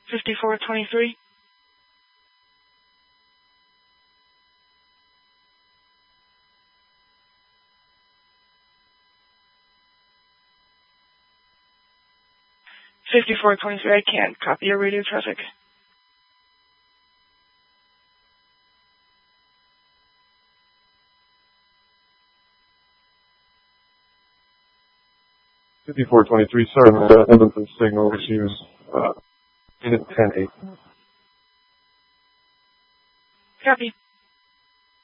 5423. I can't copy your radio traffic. 5423, sorry, my Edmonton signal issues. Unit 10-8. Copy.